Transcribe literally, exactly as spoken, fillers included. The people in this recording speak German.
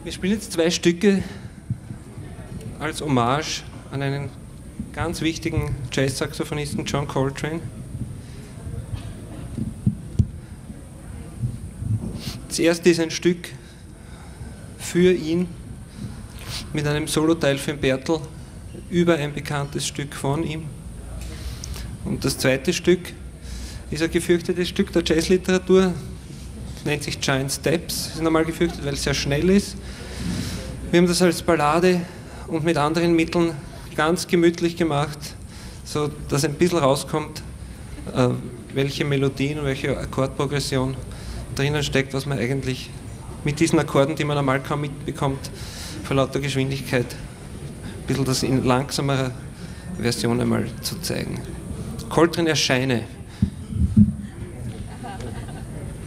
Wir spielen jetzt zwei Stücke als Hommage an einen ganz wichtigen Jazz-Saxophonisten, John Coltrane. Das erste ist ein Stück für ihn mit einem Soloteil für den Bertel über ein bekanntes Stück von ihm. Und das zweite Stück ist ein gefürchtetes Stück der Jazzliteratur, nennt sich Giant Steps, ist normal gefürchtet, weil es sehr schnell ist. Wir haben das als Ballade und mit anderen Mitteln ganz gemütlich gemacht, so dass ein bisschen rauskommt, äh, welche Melodien und welche Akkordprogression drinnen steckt, was man eigentlich mit diesen Akkorden, die man normal kaum mitbekommt, vor lauter Geschwindigkeit, ein bisschen das in langsamerer Version einmal zu zeigen. Coltrane erscheine.